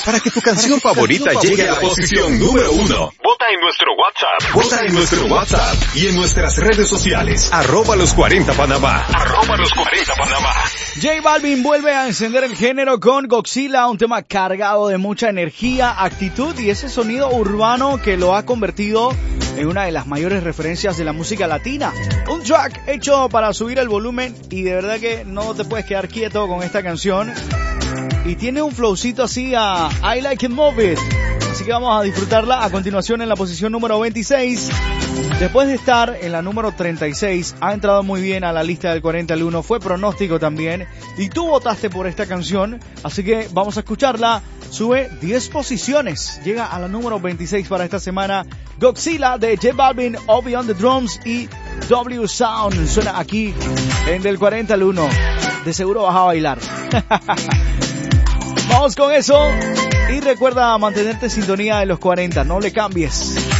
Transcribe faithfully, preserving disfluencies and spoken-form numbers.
para que tu canción favorita llegue a la posición número uno. Vota en nuestro WhatsApp. Vota en nuestro WhatsApp y en nuestras redes sociales. Arroba los cuarenta Panamá. Arroba los cuarenta Panamá. J Balvin vuelve a encender el género con Godzilla, un tema cargado de mucha energía, actitud y ese sonido urbano que lo ha convertido en una de las mayores referencias de la música latina. Un track hecho para subir el volumen y de verdad que no te puedes quedar quieto con esta canción. Y tiene un flowcito así a I Like It Move It. Así que vamos a disfrutarla a continuación en la posición número veintiséis. Después de estar en la número treinta y seis, ha entrado muy bien a la lista del cuarenta al uno. Fue pronóstico también. Y tú votaste por esta canción. Así que vamos a escucharla. Sube diez posiciones. Llega a la número veintiséis para esta semana. Godzilla de J Balvin, Obi on the Drums y W Sound. Suena aquí en del cuarenta al uno. De seguro vas a bailar. Vamos con eso. Y recuerda mantenerte en sintonía de los cuarenta. No le cambies.